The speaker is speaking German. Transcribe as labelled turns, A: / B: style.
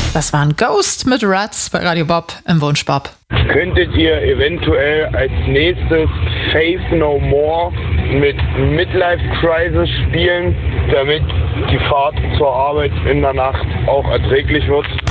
A: Das waren Ghost mit Rats bei Radio Bob im Wunschbob.
B: Könntet ihr eventuell als nächstes Faith No More mit Midlife Crisis spielen, damit die Fahrt zur Arbeit in der Nacht auch erträglich wird?